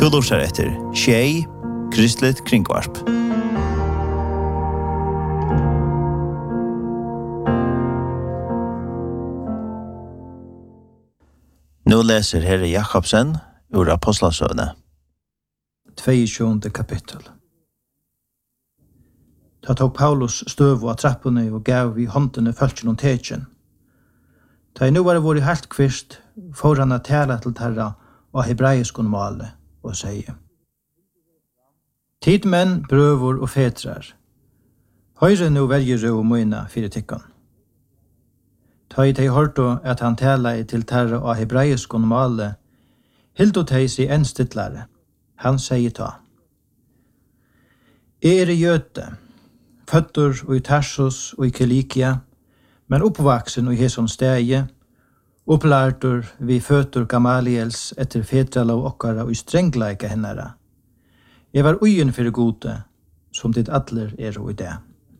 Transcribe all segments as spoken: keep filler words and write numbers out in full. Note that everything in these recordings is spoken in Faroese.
Du lurer etter Tjej, Kristligt Kringvarp. Nå leser Herre Jakobsen ur Apostlasøvne. tjuende kapittel. Da tok Paulus støv av trappene og gav i håndene følgen om tekjen. Da jeg nå var det vært helt kvist, får han å tale til terra av hebraiskon male og sier: Tid menn, brøver og fetrar, høyre nå velger ro møyna fire tikkene. Ta i teg hørte at han taler til terra av hebraiskon male, hildo teg seg en stittlare. Han sier ta: Jeg er jøte, føtter og i Tarsus og i Kilikia, men oppvaksen i Heson stege, opplærter vi føtter Gamaliels etter fetrala og okkara og i strengleika hennara. Jeg var ugen for gode, som dit atler er og i det.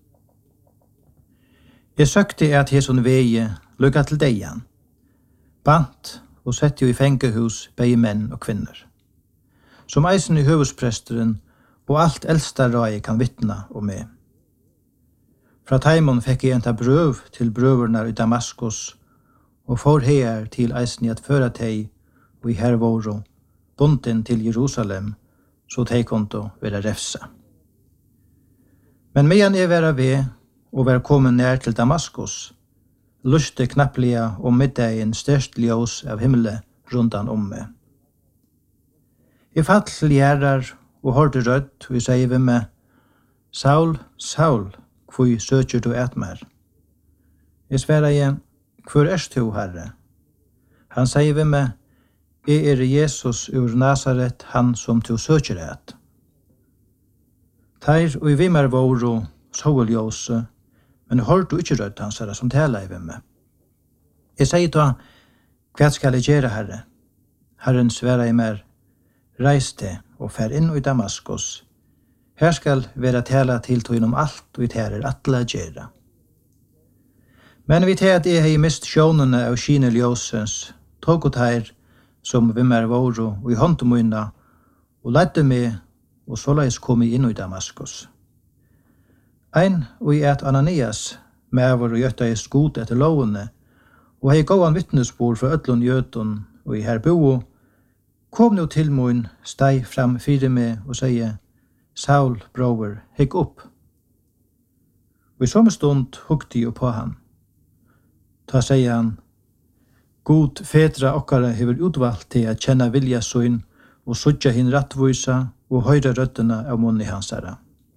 Jeg søkte at Heson veie lukka til deian, bant og sette jo i fengehus begge menn og kvinner, som eisen i høvespresteren og alt eldsta rai kan vittna om meg. Fra Taimon fikk jeg enta brøv til brøverna i Damaskus, og får her til eisen i at føra teg og i hervåro, bunden til Jerusalem, så teg konto være refsa. Men medan jeg være ved og være kommet nær til Damaskus, luste knapplega om middagen størst ljós av himmelen rundan om meg. Jeg fatt til gjerrar og hørte rødt, og jeg sier ved meg: Saul, Saul, hvor søker du et mer? Jeg sverre jeg: Hvor erst du, Herre? Han sier ved meg: Jeg er Jesus ur Nazaret, han som du søker et. Teir og i vimmer våro soveljåse, men hørte du ikke rødt hans herre som taler ved meg. Jeg sier da: Hva skal jeg gjøre, Herre? Herren sverre jeg mer: Reis det og fær inn i Damaskus. Her skal være tala til tog om alt og i tærer atle gjøre. Men vi tar at jeg har mist sjånene av skine ljósens, tog og tær som vimmer våro og i håndtomøyna, og leidde meg, og såleis kom jeg inn i Damaskus. Ein og i et Ananias, mever og gjøtta i skot etter lovene, og hei gåan vittnesbord fra øtlun jøton og i herbo, kom nå til mun, steg fram fire meg og sier: Saul, bror, hikk opp. Og i samme stund hukte jeg på han. Ta sier han: God fetra okkara hever utvalgt til at kjenne vilja søyn og sutja hin rattvisa og høyre røttene av munni hans herra.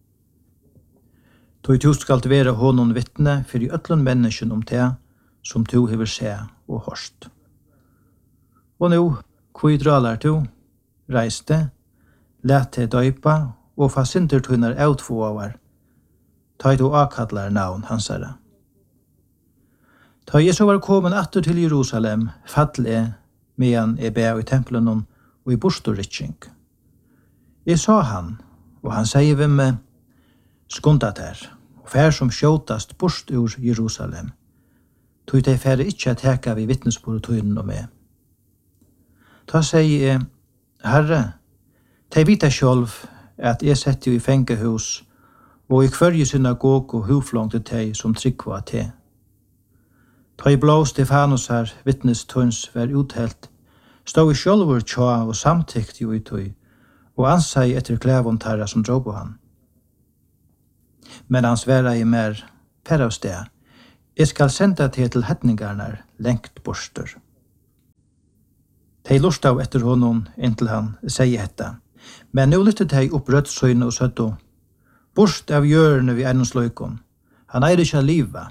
Tog du skal være honom vittne for i øtlun mennesken om det som du hever se og hørst. Og nå, hvor dralar du? Reis det, let det døypa, og fa sinter tunnar outfåvar. Ta du akadlar navn hans herra. Ta jeg så var kommet atter til Jerusalem, fattel jeg, medan jeg be i tempelen og i bostorritjing. Jeg sa han, og han sier ved meg: Skundat her, og fær som skjåtast bort ur Jerusalem. Tog de færre ikke at heka vi vittnesbord og tøyden om meg. Ta sier jeg: Herre, de vita sjálv at jeg setter jo i fengehus, og i kvarje synagog og huflångte de som tryggva til. Ta i blå Stefanus her vittnestøns var uthelt, stod i sjálvur tja og samtykt jo i tøy, og ansei etter klævon tarra som drog på han. Men han sværa i mer per av sted: Jeg skal senda til til hetningarnar lengt borster. De lurte av etter honom inntil han sier hetta. Men nå lyttet de opp rødsøyne og søtto: Borst av hjørne vi eiendomsløykon, han eier ikke liva.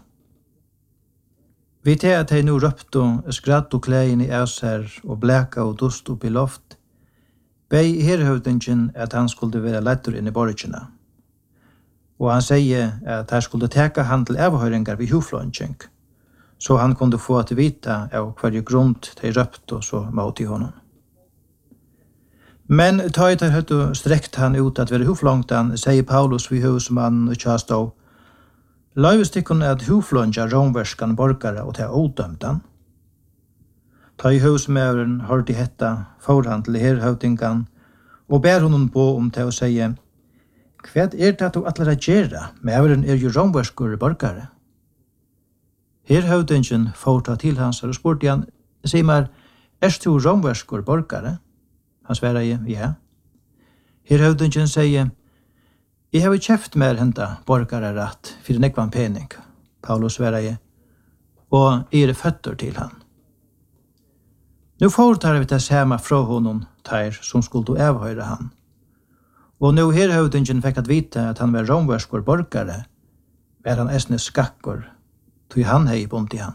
Vi tar at de nå røpt og skratt og klægen i æsher og blæka og dust opp i loft, bei herhøvdingen at han skulle være lettur inn i borgina. Og han sier at han skulle teka han til avhøringar vid huflånging, så han kunde få at vita av hver grunn de røpt og så mot i honom. Men ta i tar høttu strekt han ut at være huflångtan, sier Paulus vid husmannen og tjastå: Løyvestikkon at huflångja romverskan borgare og ta odømtan. Ta i husmævren hørte hetta, for han til herhøvdingan, og ber honom på om til å si, hva er det du atler å gjøre? Mæveren er jo romverskur borgare. Her høvdingen får ta til hans og spurte han, sier meg, er du romverskur borgare? Han svarer, ja. Her høvdingen sier, jeg har kjeft mer henta borgare rett for nekvann pening. Paulus svarer, og jeg er føtter til han. Nu foretar vi det samme fra honom ter som skulle avhøyre han. Og nu her høvdingen fikk at vite at han var romverskor borgare, var han esne skakkor, tog han hei bunt i han.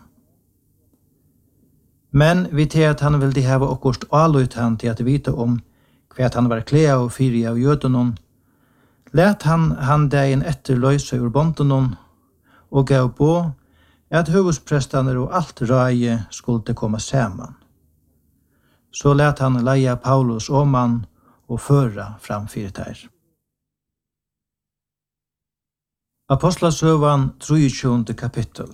Men vi til at han ville hava okkurst alut han til at vite om hva han var klea og fyri av jødenon, let han han dagen etter løyse ur bontenon og gav på at huvudprestaner og alt røye skulle komme saman. Så let han leia Paulus og mann og føra framfyrt her. Apostlasøvan tjueåtte kapittel.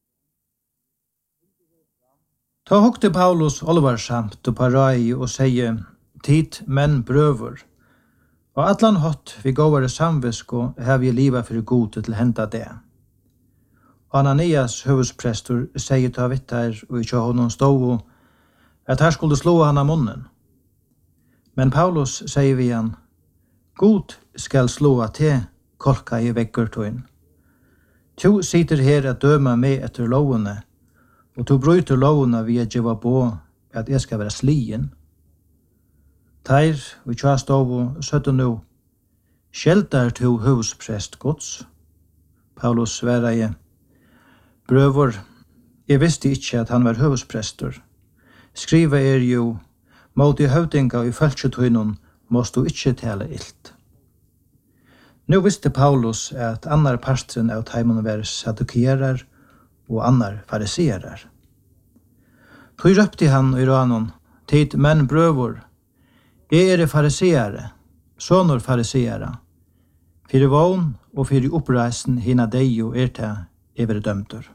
Ta hokte Paulus olvarsamt og parai og sier, tid menn brøver, og atlan hot vi gåvare samvisko har vi liva for gode til henta det. Ananias huvudprestor sier ta vitt her og ikke honom stå at her skulle slå han av munnen. Men Paulus sier vi han, God skal slå til kolka i vekkertøyen. Tu sitter her at døma meg etter lovene, og tu bryter lovene vi er giva på at jeg skal være slien. Teir, vi tja stov og søtte nå, skjeldar tu husprest gods. Paulus svarer, brøver, jeg visste ikke at han var husprestor. Skriva er jo, mot i høvdinga i følgetøynon måst du ikke tale ilt. Nå visste Paulus at annar parstren av taimon var sadukerar og annar fariserar. Tog røpte han i ranon, tid menn brøver, jeg er fariseare, sonor fariseara, fyrir vogn og fyrir oppreisen hina deg og er til evre dømter.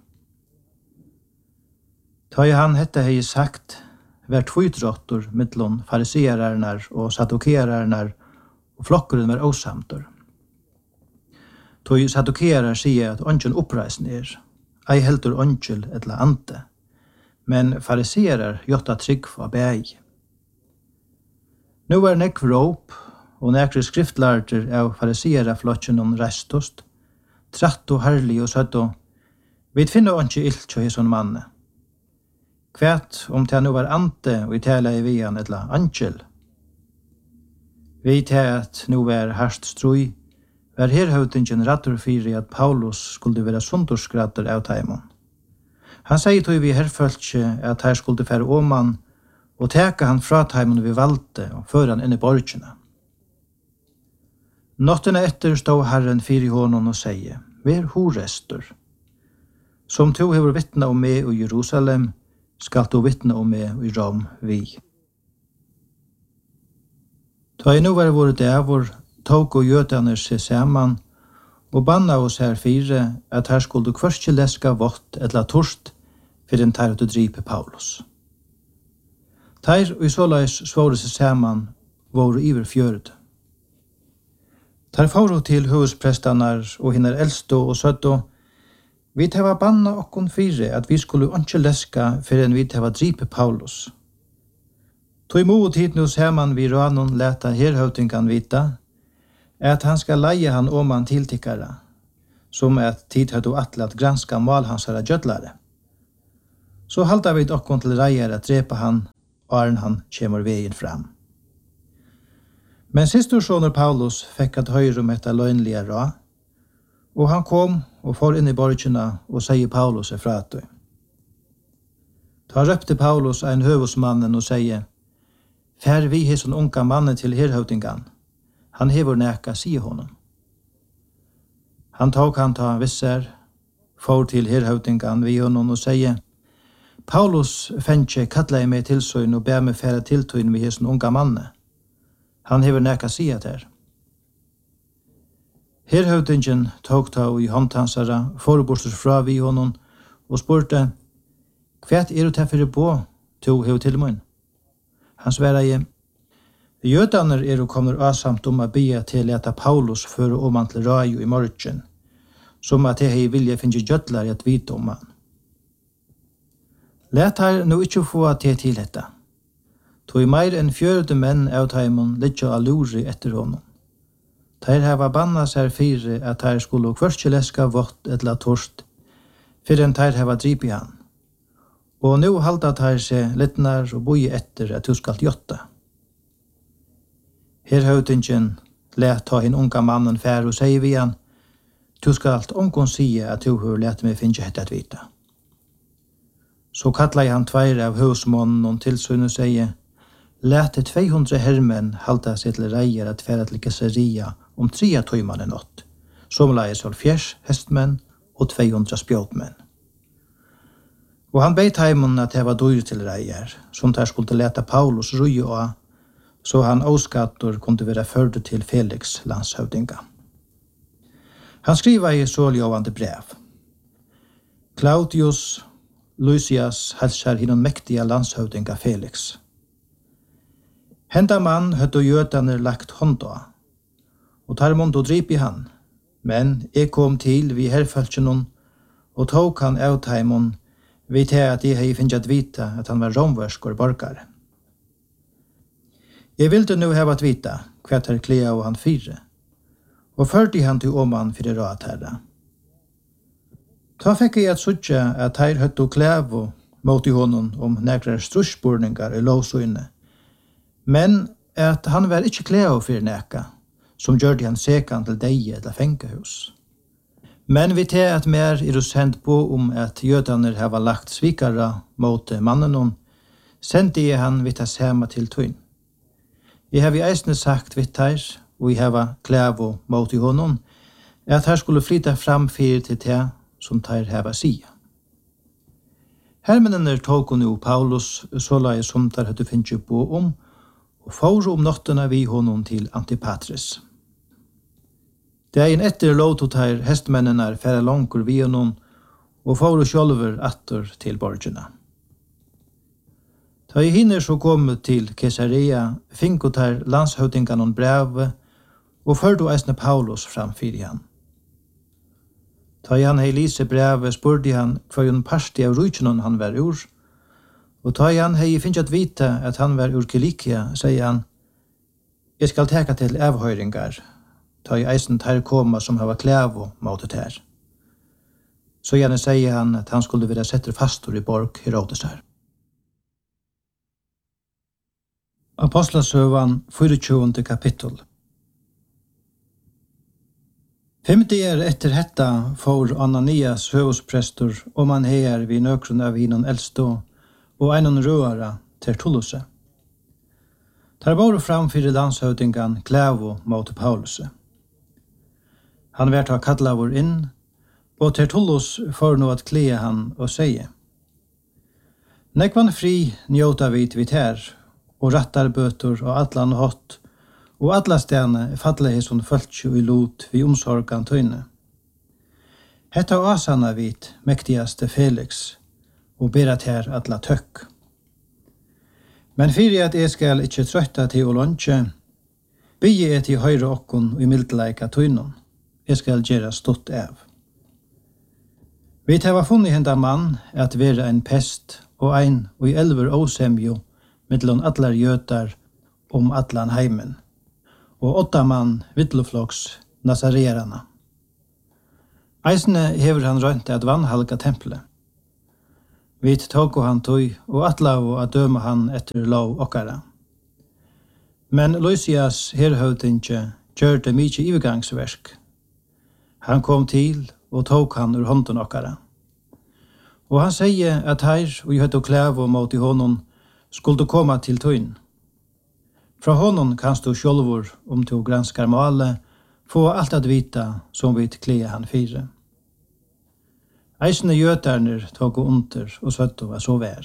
Ta i han hette hei sagt, var tvøytrottor mittlon fariseararnar og sadukerarnar og flokkeren var åsamtor. Tog sadukerar sier at ongen oppreisen er, ei heldur ongel etla ante, men farisearar jotta trygg for bæg. Nu var nekv råp, og nekre skriftlarter av fariseara flotjen om restost, tratt og herlig og søtt og vi finner ikke ilt til hesson manne. Kvært om det nu var ante og i tala i vian etla angel. Vi til at nu var harst strui, var herhøvdingen rattur fyri at Paulus skulle være sundorsgrader av taimon. Han sier tog vi herfølge at her skulle fære åman og teka han fra taimon vi valgte og føre han inn i borgene. Nottene etter stod Herren fyri honom og sier, «Vær horestor. Som to hever vittna om meg i Jerusalem, skal du vittna om meg i Rom vi.» Ta i nu var våre dævor, tog og jødane seg saman, og banna oss her fire at her skulle du kvørst leska vått etla torst for en tar å dripe Paulus. Teir og i såleis svåre seg saman våre iver fjøret. Teir fåro til huvudprestanar og hinner eldstå og søttå, vi teva banna okkon fire at vi skulle ikke leska for en vi teva dripe Paulus. Tog imot hit nu saman vi ranon leta herhøvdingan vita, at han skal leie han åman tiltikkara, som at tid høyde atle at granska mal hans herra gjødlare. Så halda vi okkon til reier at drepa han, og han kjemur vegin fram. Men sistorssoner Paulus fikk at høyre om etta løgnlige ra, og han kom og får inn i borgina og sier Paulus er fratøy. Ta røpte Paulus ein høvusmannen og sier, «Fær vi hesson unga mannen til herhøvdingan, han hever næka, sier honom. Han tok han ta visser, får til herhøvdingan vi honom og sier, Paulus fennkje kattla i meg tilsøyn og ber meg fære tiltøyn vi hesson unga manne. Han hever næka, sier der. Herhøvdingen tok ta i håndtansara, forbostes fra vi honom og spurte, «Hva er du til fyrir på, to hev til munn?» Han svarer, Jødaner er og kommer asamt om å bya til at Paulus fører om han til Rajo i morgen, som at jeg vilja finne gjødler i et vite om han. Let her nå ikke få til til dette. Tog mer enn fjørde menn av taimon litt av luri etter honom. Teir hava banna seg fire at teir skulle kvørst leska vått etla torst, fyrir enn teir hava drip i han. Og nu halda teir seg littnar og boi etter at du skal gjotta. Her høvdingen let ta hin unga mannen fær og sier vi han, du skal alt omgån sige at du har let meg finne hette at vita. Så kallar han tveir av husmånen og tilsyn og sier, lete tvehundre hermen halda seg til reier at færa til Caesarea om trea tøyman en nått, som leies av fjers hestmenn og tvehundre spjåtmenn. Og han beit heimon at det var dyr til reier, som der skulle leta Paulus rui og så han åskattor kunde være førde til Felix landshövdinga. Han skriva i såljåvande brev. Claudius Lysias hälsar hinnom mäktiga landshövdinga Felix. Henda mann høtte jødaner lagt hånda, og tar månd drip i han, men jeg kom til vi herfølsjonen, og tog han av taimon, vi til at jeg hei finnet vita at han var romverskor borgare. Jeg ville nu hava at vita hva er klea og han fire, og førte han til oman fyrir rat herra. Ta fikk jeg at sutja at her høtte klevo mot i honom om nekrar strusspurningar i lovsøyne, men at han var ikke klevo fyrir neka, som gjør de han sekan til deie eller fengehus. Men vi til at mer er oss sendt på om at jødaner hava lagt svikara mot mannen, sendte jeg han vitt sema til tøyn. Jeg har vi eisne sagt vitt her, og jeg har klevo mot i honom, at her skulle flytta fram fyrir til det som tar hava sia. Hermennene tog nu Paulus så lai som der hadde finnst på om, og for om nottena vi honom til Antipatris. Det er en etter låtot her hestmennene er færre langkur vi honom, og for sjølver atter til borgerna. Da jeg hinner så kom til Caesarea, finkot her landshøvdingan og brev, og førte eisne Paulus framfyr han. Da han hei lise brevet, spurte han hva en parti av rujtjenon han var ur, og da han hei finnet vita at han var ur Kilikia, sier han, jeg skal teka til avhøyringar, da jeg eisen tar koma som hava klevo måtet her. Så gjerne sier han at han skulle være setter fastor i borg Herodes her. Apostlasøvan tjuende kapittel. Femte er etter hetta for Ananias høvesprestor om han heier vid nøkron av hinon eldstå og einon røara Tertulluse. Tar bare framfyrir landshøvdingan Klevo mot Pauluse. Han vært ha kallavor inn, og Tertullus får nå at klea han og sier, nekvan fri njóta vid vid her, og rattarbøter og atlan hot, og alla stene falle hei som føltsjo i lot vi omsorgan tøyne. Hetta asana vit mektigaste Felix, og berat her alla tøkk. Men fyrir at jeg skal ikkje trøtta til å lunsje, bygge jeg til høyre okkon og i mildleika tøynon. Jeg skal gjøre stått av. Vi har funnet henda mann at være en pest og ein og i elver åsemjo mittlom atlar jötar om atlan heimen, og åtta mann vittlofloks nazarerana. Eisne hever han rønt at vannhalka tempelet. Vit tog han tøy og atlav at døma han etter lov okkara. Men Lysias herhøvdinge gjør det mykje ivergangsverk. Han kom til og tog han ur hånden okkara. Og han sier at her og høtt og klev og mot i honom skulle komma til tøyn. Fra honom kanst du sjølvor om du granskar male få alt at vita som vi klea han fire. Eisne gjøtarner tog under og søtt var så vær.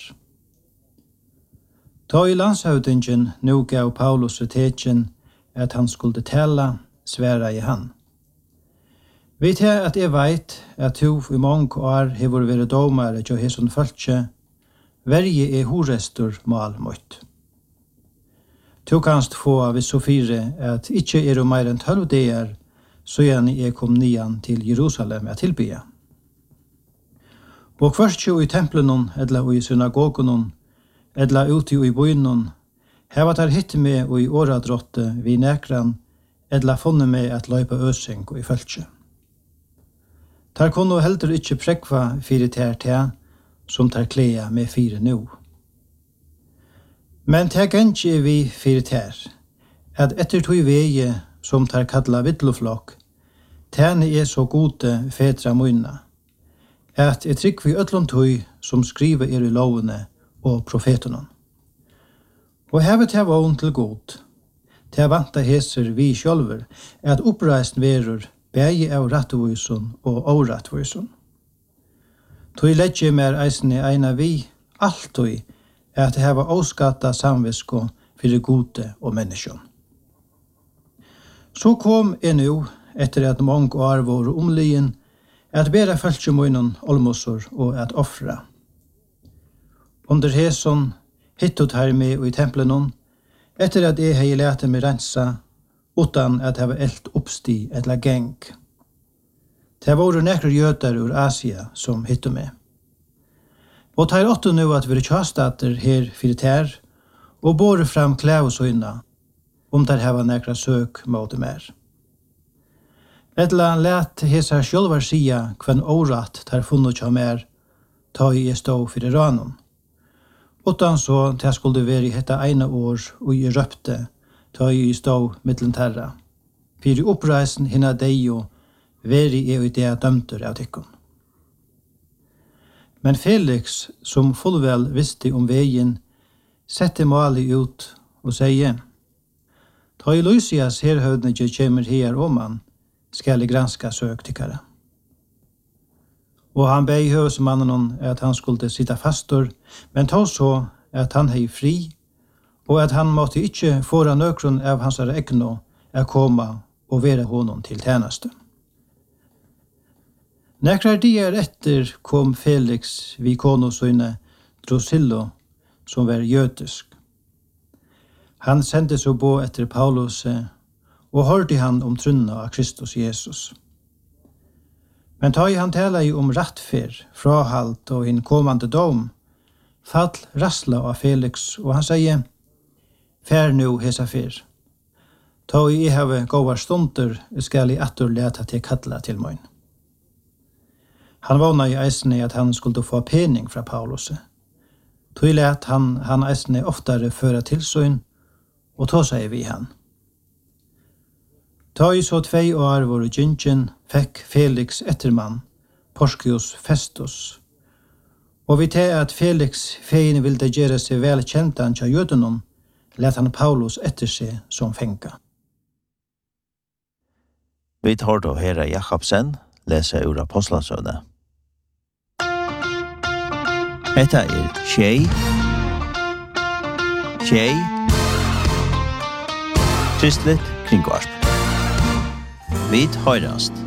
Ta i landshøvdingen nu gav Paulus retetjen at han skulle tala, sværa i han. Vet jeg at jeg veit at du i mange år hever vært domare til hesson følge, verje er horestor mal mot. Du kanst få vi så fire at ikke er det mer enn tølv dager, så gjerne jeg kom nian til Jerusalem at tilbya. Og først jo i templen, eller i synagogen, eller ute i byen, heva der hitt med og i åradrotte vi nekran, eller funnet med at løypa øsing og i følge. Der kunne heller ikke prekva fire ter ter, som tar klea med fire nu. Men det gjennom vi fire ter, at etter tog veie som tar kalla vittloflokk, terne er så gode fedra munna, at jeg trykk vi øtlom tog som skriver er i lovene og profetene. Og hevet jeg vogn til god, til vanta heser vi sjølver, at oppreisen verur bægi av rattvøysen og årattvøysen. Tog ledje mer eisne eina vi, alt tog, at det hava åskatta samvisko fyrir gode og menneskjon. Så kom jeg nu, etter at mange år var omlyen, at bera følgemunnen olmosor og at offra. Under heson hittot her med i templen, etter at jeg hei lete meg rensa, utan at jeg var eld oppsti etla geng. Det var nekru jøter ur Asia som hitto meg. Og tar åtto nu at vi er kjastater her fyrir ter, og bore fram klævesøyna, om der heva nekra søk mot mer. Etla let hesa sjølvar sia kvann årat tar funnet kja mer, ta i jeg stå fyrir ranon. Utan så til jeg skulle være i hetta eina år og i røpte, ta i stå mittlen terra. Fyrir oppreisen hinna deio, veri jeg i det dømter av tikkun. Men Felix, som fullvel visste om veien, sette Mali ut og sier, ta i Lysias herhøvdene ikke kommer her om han, skal jeg granska søk tikkare. Og han bei høvesmannen at han skulle sitta fastor, men ta så at han hei fri, og at han måtte ikke fåra nøkron av hans egno å komme og være honom til tjeneste. Nekrar dier etter kom Felix vi konosøyne Drusilla, som var jødisk. Han sendte så på etter Paulus, og hørte han om trunna av Kristus Jesus. Men ta i han tala i om rattfer, frahalt og en kommande dom, fall rassla av Felix, og han sier, fær nu hesa fyr. Ta i i have gåvar stunder, skal i attor leta til kalla til møyn. Han vana i eisne at han skulle få pening fra Paulus. Tog let han, han eisne oftare føra tilsyn, og ta seg vi han. Ta i så tvei år var gyngen, fekk Felix ettermann, Porcius Festus. Og vi til at Felix fein ville gjøre seg vel kjentan til jødenom, let han Paulus etter seg som fenka. Vi tar då Herre Jakobsen, lese ur Apostlasøvne. Etta er tjei, tjei, kristligt kringvarp. Vi høyrast.